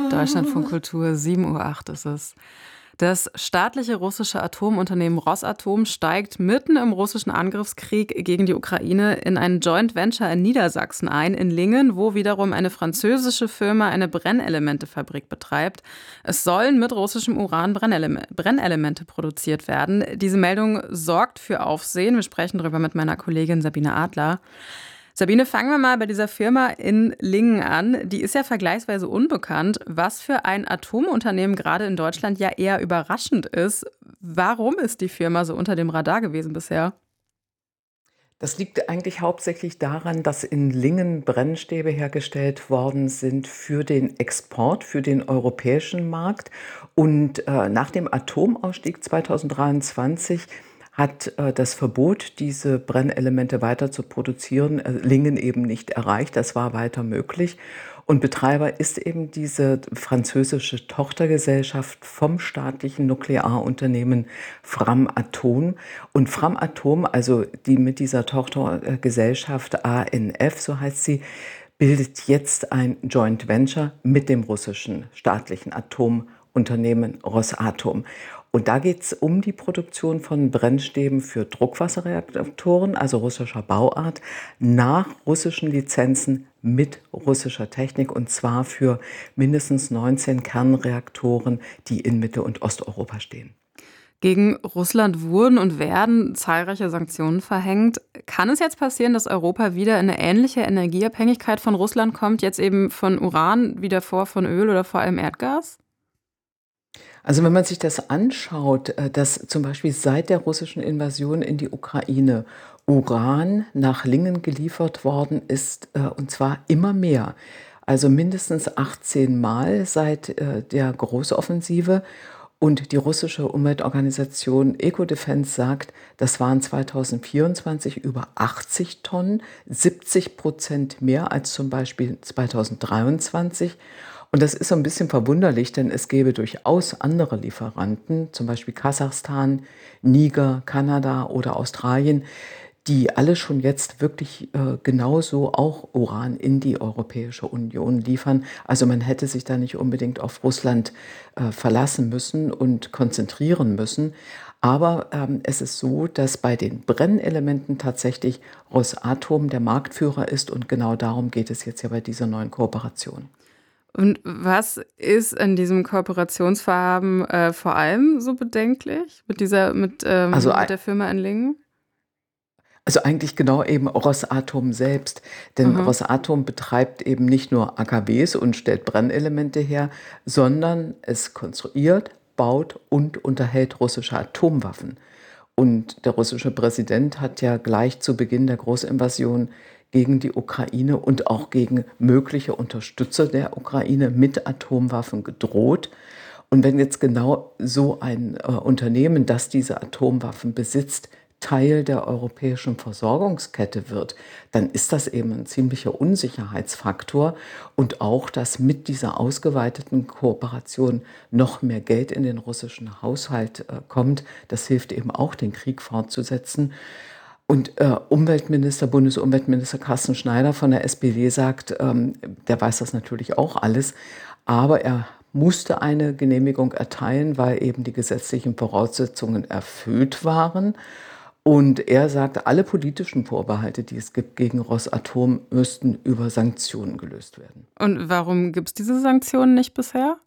Deutschlandfunk Kultur, 7:08 Uhr ist es. Das staatliche russische Atomunternehmen Rosatom steigt mitten im russischen Angriffskrieg gegen die Ukraine in ein Joint Venture in Niedersachsen ein, in Lingen, wo wiederum eine französische Firma eine Brennelementefabrik betreibt. Es sollen mit russischem Uran Brennelemente produziert werden. Diese Meldung sorgt für Aufsehen. Wir sprechen darüber mit meiner Kollegin Sabine Adler. Sabine, fangen wir mal bei dieser Firma in Lingen an. Die ist ja vergleichsweise unbekannt, was für ein Atomunternehmen gerade in Deutschland ja eher überraschend ist. Warum ist die Firma so unter dem Radar gewesen bisher? Das liegt eigentlich hauptsächlich daran, dass in Lingen Brennstäbe hergestellt worden sind für den Export, für den europäischen Markt. Und nach dem Atomausstieg 2023 hat das Verbot, diese Brennelemente weiter zu produzieren, Lingen eben nicht erreicht. Das war weiter möglich. Und Betreiber ist eben diese französische Tochtergesellschaft vom staatlichen Nuklearunternehmen Framatome. Und Framatome, also die mit dieser Tochtergesellschaft ANF, so heißt sie, bildet jetzt ein Joint Venture mit dem russischen staatlichen Atomunternehmen Rosatom. Und da geht es um die Produktion von Brennstäben für Druckwasserreaktoren, also russischer Bauart, nach russischen Lizenzen mit russischer Technik, und zwar für mindestens 19 Kernreaktoren, die in Mitte- und Osteuropa stehen. Gegen Russland wurden und werden zahlreiche Sanktionen verhängt. Kann es jetzt passieren, dass Europa wieder in eine ähnliche Energieabhängigkeit von Russland kommt, jetzt eben von Uran wie davor von Öl oder vor allem Erdgas? Also wenn man sich das anschaut, dass zum Beispiel seit der russischen Invasion in die Ukraine Uran nach Lingen geliefert worden ist, und zwar immer mehr. Also mindestens 18 Mal seit der Großoffensive. Und die russische Umweltorganisation Ecodefense sagt, das waren 2024 über 80 Tonnen, 70% mehr als zum Beispiel 2023. Und das ist so ein bisschen verwunderlich, denn es gäbe durchaus andere Lieferanten, zum Beispiel Kasachstan, Niger, Kanada oder Australien, die alle schon jetzt wirklich genauso auch Uran in die Europäische Union liefern. Also man hätte sich da nicht unbedingt auf Russland verlassen müssen und konzentrieren müssen. Aber es ist so, dass bei den Brennelementen tatsächlich Rosatom der Marktführer ist, und genau darum geht es jetzt ja bei dieser neuen Kooperation. Und was ist an diesem Kooperationsvorhaben, vor allem so bedenklich mit Also mit der Firma in Lingen? Also eigentlich genau eben Rosatom selbst. Denn Aha. Rosatom betreibt eben nicht nur AKWs und stellt Brennelemente her, sondern es konstruiert, baut und unterhält russische Atomwaffen. Und der russische Präsident hat ja gleich zu Beginn der Großinvasion gegen die Ukraine und auch gegen mögliche Unterstützer der Ukraine mit Atomwaffen gedroht. Und wenn jetzt genau so ein Unternehmen, das diese Atomwaffen besitzt, Teil der europäischen Versorgungskette wird, dann ist das eben ein ziemlicher Unsicherheitsfaktor. Und auch, dass mit dieser ausgeweiteten Kooperation noch mehr Geld in den russischen Haushalt kommt, das hilft eben auch, den Krieg fortzusetzen. Und Bundesumweltminister Carsten Schneider von der SPD sagt, der weiß das natürlich auch alles, aber er musste eine Genehmigung erteilen, weil eben die gesetzlichen Voraussetzungen erfüllt waren. Und er sagte, alle politischen Vorbehalte, die es gibt gegen Rosatom, müssten über Sanktionen gelöst werden. Und warum gibt's diese Sanktionen nicht bisher?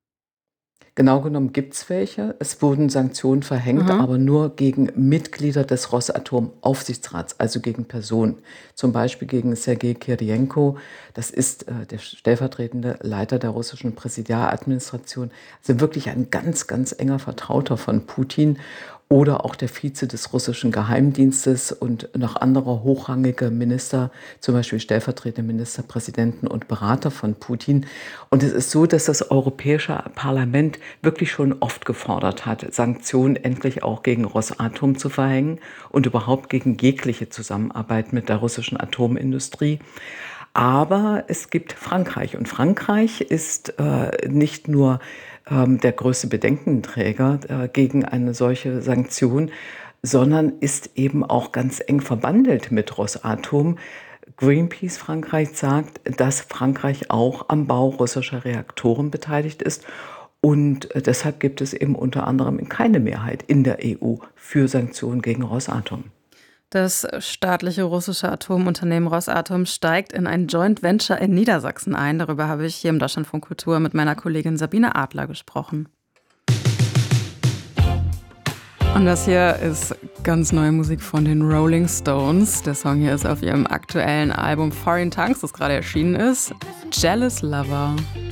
Genau genommen gibt es welche. Es wurden Sanktionen verhängt, Aha. aber nur gegen Mitglieder des Rosatom-Aufsichtsrats, also gegen Personen. Zum Beispiel gegen Sergei Kirjenko, das ist der stellvertretende Leiter der russischen Präsidialadministration, also wirklich ein ganz, ganz enger Vertrauter von Putin. Oder auch der Vize des russischen Geheimdienstes und noch andere hochrangige Minister, zum Beispiel stellvertretende Ministerpräsidenten und Berater von Putin. Und es ist so, dass das Europäische Parlament wirklich schon oft gefordert hat, Sanktionen endlich auch gegen Rosatom zu verhängen und überhaupt gegen jegliche Zusammenarbeit mit der russischen Atomindustrie. Aber es gibt Frankreich, und Frankreich ist nicht nur der größte Bedenkenträger gegen eine solche Sanktion, sondern ist eben auch ganz eng verbandelt mit Rosatom. Greenpeace Frankreich sagt, dass Frankreich auch am Bau russischer Reaktoren beteiligt ist. Und deshalb gibt es eben unter anderem keine Mehrheit in der EU für Sanktionen gegen Rosatom. Das staatliche russische Atomunternehmen Rosatom steigt in ein Joint Venture in Niedersachsen ein. Darüber habe ich hier im Deutschlandfunk Kultur mit meiner Kollegin Sabine Adler gesprochen. Und das hier ist ganz neue Musik von den Rolling Stones. Der Song hier ist auf ihrem aktuellen Album Foreign Tongues, das gerade erschienen ist. Jealous Lover.